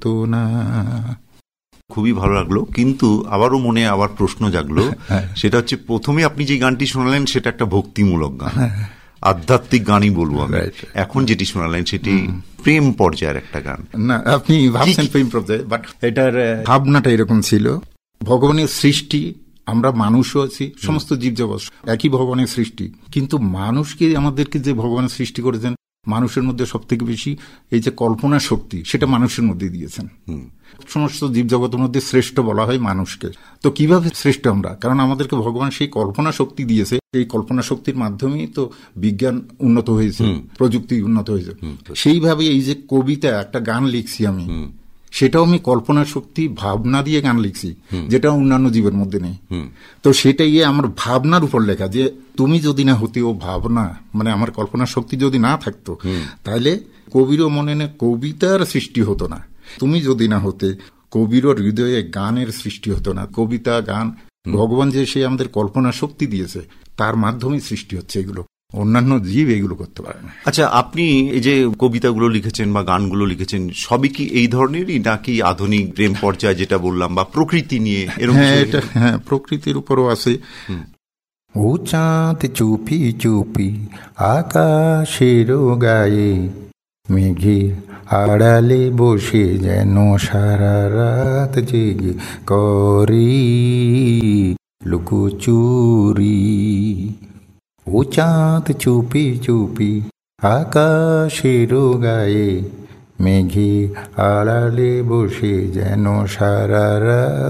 তো না। খুবই ভালো লাগলো, কিন্তু আবারও মনে আবার প্রশ্ন জাগলো। সেটা হচ্ছে, প্রথমে আপনি যে গানটি শোনালেন সেটা একটা ভক্তিমূলক গান, আধ্যাত্মিক গানই বলবো আমি। এখন যেটি শোনালেন সেটি প্রেম পর্যায়ের একটা গান। না, আপনি ভাবছেন প্রেম পর্যায়ে, বাট এটার ভাবনাটা এরকম ছিল। ভগবানের সৃষ্টি, আমরা মানুষও আছি, সমস্ত জীবজগৎ একই ভগবানের সৃষ্টি, কিন্তু মানুষকে আমাদেরকে যে ভগবানের সৃষ্টি করেছেন, মানুষের মধ্যে সব থেকে বেশি এই যে কল্পনা শক্তি, সেটা মানুষের মধ্যে দিয়েছেন। সমস্ত জীবজগতের মধ্যে শ্রেষ্ঠ বলা হয় মানুষকে। তো কিভাবে শ্রেষ্ঠ আমরা? কারণ আমাদেরকে ভগবান সেই কল্পনা শক্তি দিয়েছে। এই কল্পনা শক্তির মাধ্যমেই তো বিজ্ঞান উন্নত হয়েছে, প্রযুক্তি উন্নত হয়েছে। সেইভাবে এই যে কবিতা, একটা গান লিখছি আমি, সেটাও আমি কল্পনা শক্তি, ভাবনা দিয়ে গান লিখছি, যেটা অন্যান্য জীবের মধ্যে নেই। তো সেটাই আমার ভাবনার উপর লেখা, যে তুমি যদি না হতে ও ভাবনা, মানে আমার কল্পনা শক্তি যদি না থাকতো, তাহলে কবিরও মনে নেই কবিতার সৃষ্টি হতো না। তুমি যদি না হতে, কবিরও হৃদয়ে গানের সৃষ্টি হতো না। কবিতা, গান, ভগবান যে সে আমাদের কল্পনা শক্তি দিয়েছে, তার মাধ্যমে সৃষ্টি হচ্ছে এগুলো। অন্যান্য জীব এগুলো করতে পারে না। আচ্ছা, আপনি এই যে কবিতাগুলো লিখেছেন বা গানগুলো লিখেছেন, সবই কি এই ধরনেরই, নাকি আধুনিক প্রেম পর্যায়ে যেটা বললাম, বা প্রকৃতি নিয়ে এরকম? হ্যাঁ, প্রকৃতির উপরও আছে। ও চাঁদ চুপি চুপি আকাশের গায়ে, মেঘের আড়ালে বসে যেন সারা রাত জেগে করি লুকোচুরি। ও চাঁদ চুপি চুপি আকাশের গায়ে, মেঘে আড়ালে বসে যেন সারা রাত